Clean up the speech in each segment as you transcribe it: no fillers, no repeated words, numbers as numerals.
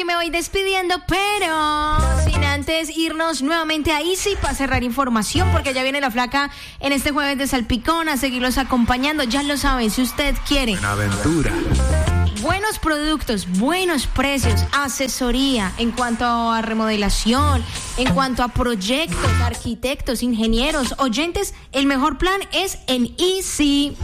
me voy despidiendo, pero sin antes irnos nuevamente a Easy para cerrar información, porque ya viene la flaca en este jueves de Salpicón a seguirlos acompañando. Ya lo saben, si usted quiere Buena aventura, buenos productos, buenos precios, asesoría en cuanto a remodelación, en cuanto a proyectos, arquitectos, ingenieros, oyentes, el mejor plan es en Easy.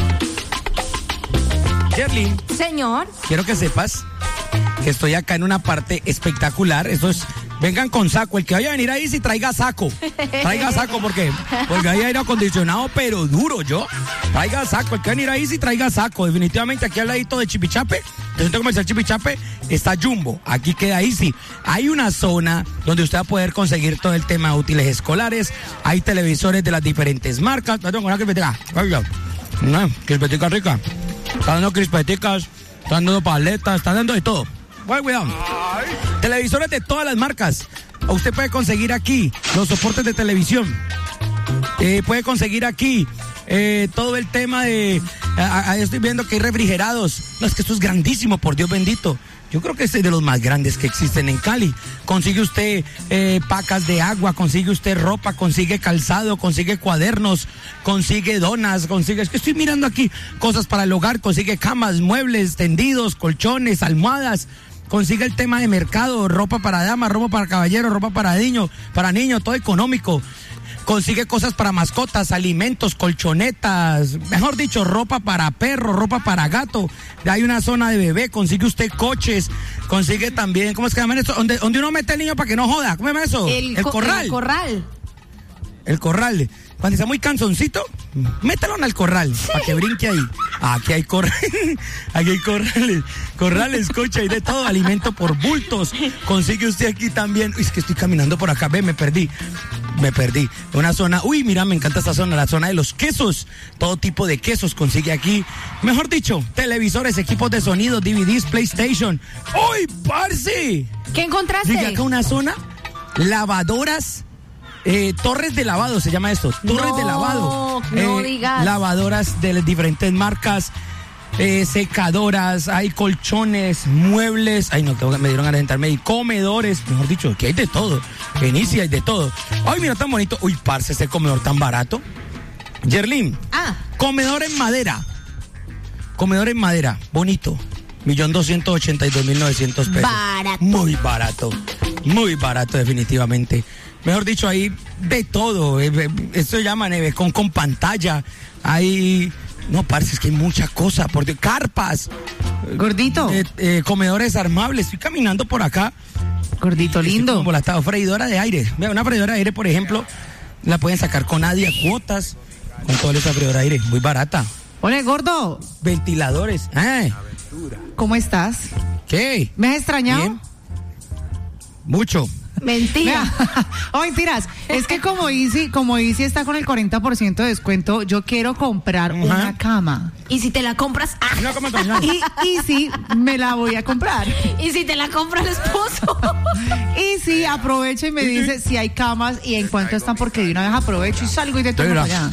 Yerlin, Señor. quiero que sepas que estoy acá en una parte espectacular. Esto es, vengan con saco. El que vaya a venir ahí, sí traiga saco. Traiga saco, porque hay aire acondicionado, pero duro, yo. Traiga saco. El que va a venir ahí, sí traiga saco. Definitivamente aquí al ladito de Chipichape, el centro comercial Chipichape, está Jumbo. Aquí queda Easy. Hay una zona donde usted va a poder conseguir todo el tema de útiles escolares. Hay televisores de las diferentes marcas. No tengo una crispetica. No, crispetica rica. Están dando crispeticas, están dando paletas, están dando de todo. Bueno, cuidado. Televisores de todas las marcas. Usted puede conseguir aquí los soportes de televisión. Puede conseguir aquí todo el tema de... estoy viendo que hay refrigerados. No, es que esto es grandísimo, por Dios bendito. Yo creo que este es de los más grandes que existen en Cali. Consigue usted pacas de agua, consigue usted ropa, consigue calzado, consigue cuadernos, consigue donas, consigue... Es que estoy mirando aquí cosas para el hogar, consigue camas, muebles, tendidos, colchones, almohadas. Consigue el tema de mercado, ropa para damas, ropa para caballeros, ropa para niños, todo económico. Consigue cosas para mascotas, alimentos, colchonetas, mejor dicho, ropa para perro, ropa para gato. Hay una zona de bebé, consigue usted coches, consigue también, ¿cómo es que llaman esto? Donde uno mete al niño para que no joda, ¿cómo se llama eso? El corral. El corral. El corral. Cuando está muy canzoncito, métalo en el corral, sí, para que brinque ahí. Aquí hay aquí hay corrales, coche, hay de todo, alimento por bultos. Consigue usted aquí también. Uy, es que estoy caminando por acá, me perdí. Una zona, uy, mira, me encanta esta zona, la zona de los quesos. Todo tipo de quesos consigue aquí. Mejor dicho, televisores, equipos de sonido, DVDs, PlayStation. ¡Uy, parce! ¿Qué encontraste? Llegué acá a una zona, lavadoras. Torres de lavado se llama esto. Torres de lavado. No digas. Lavadoras de las diferentes marcas, secadoras, hay colchones, muebles. Ay, no, me dieron ganas de sentarme ahí. Comedores, mejor dicho, que hay de todo. En Easy hay de todo. Ay, mira, tan bonito. Uy, parce, ese comedor tan barato. Yerlin. Comedor en madera. Bonito. 1.282.900 pesos. Barato. Muy barato, definitivamente. Mejor dicho, hay de todo. Esto se llama con pantalla. Hay... No, parce, es que hay mucha cosa. Por Dios, carpas. Gordito. Comedores armables. Estoy caminando por acá. Gordito lindo. Como la freidora de aire. Vea, una freidora de aire, por ejemplo, la pueden sacar con ADIA cuotas. Con toda esa freidora de aire. Muy barata. Hola, gordo. Ventiladores. ¿Cómo estás? ¿Qué? ¿Me has extrañado? Bien. Mucho. Mentira. Oh, mentiras. Es que como Easy está con el 40% de descuento, yo quiero comprar una cama. ¿Y si te la compras? Una cama también. Y sí, me la voy a comprar. ¿Y si te la compra el esposo? Y sí, aprovecha y me dice si hay camas y en cuánto están, porque de una vez aprovecho y salgo y de todo allá.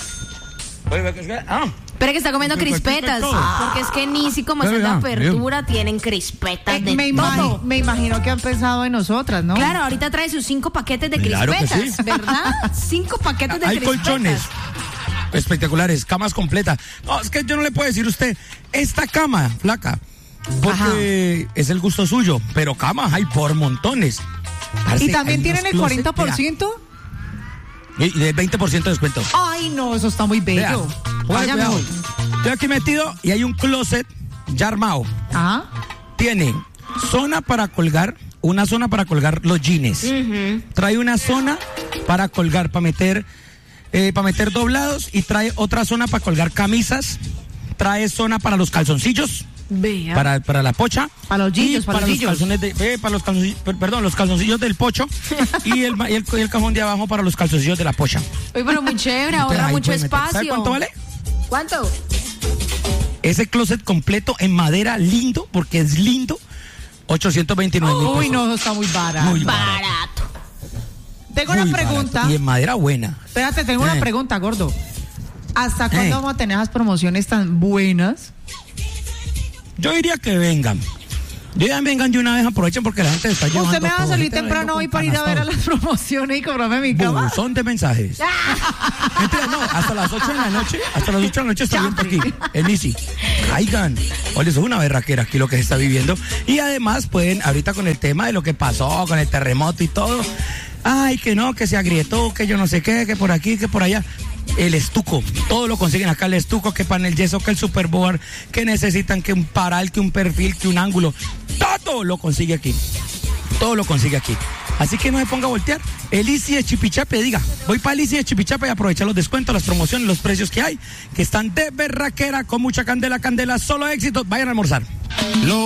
Pero que está comiendo crispetas, porque es que en Easy, como es la apertura, tienen crispetas de todo. Me imagino que han pensado en nosotras, ¿no? Claro, ahorita trae sus 5 paquetes de Claro crispetas, que sí. ¿verdad? 5 paquetes de Hay crispetas. colchones espectaculares, camas completas. No, es que yo no le puedo decir a usted, esta cama, flaca, porque es el gusto suyo, pero camas hay por montones. ¿Y también tienen el 40%? Y del 20% de descuento. Ay, no, eso está muy bello. Vaya mejor. Estoy aquí metido y hay un closet ya armado. Tiene zona para colgar, una zona para colgar los jeans. Trae una zona para colgar, para meter doblados, y trae otra zona para colgar camisas. Trae zona para los calzoncillos. Vea. Para la pocha. Para los jeans, para los calzones los calzoncillos del pocho y el cajón de abajo para los calzoncillos de la pocha. Uy, pero muy chévere, ahorra mucho espacio. ¿Sabe cuánto vale? ¿Cuánto? Ese closet completo en madera, lindo, porque es lindo, 829,000 pesos. Uy, no, eso está muy barato. Muy barato. Tengo una pregunta. Barato. Y en madera buena. Espérate, tengo una pregunta, gordo. ¿Hasta cuándo vamos a tener esas promociones tan buenas? Yo diría que vengan. Yo ya vengan de una vez, aprovechen porque la gente está llevando. ¿Usted me va a todo. salir Ahorita temprano vengo hoy con para ir a ver a canastas. las promociones y comprarme mi cama? Buzón de mensajes. Mentira, no, hasta las 8 de la noche, está abierto aquí, en Easy. Caigan. Oye, eso es una berraquera aquí lo que se está viviendo. Y además pueden, ahorita con el tema de lo que pasó, con el terremoto y todo, ay, que no, que se agrietó, que yo no sé qué, que por aquí, que por allá. El estuco, todo lo consiguen acá, el estuco, que panel yeso, que el superboard, que necesitan que un paral, que un perfil, que un ángulo, todo lo consigue aquí, todo lo consigue aquí. Así que no se ponga a voltear. El Easy de Chipichape, diga, voy para el Easy de Chipichape y aprovechar los descuentos, las promociones, los precios que hay, que están de berraquera, con mucha candela, solo éxitos, vayan a almorzar.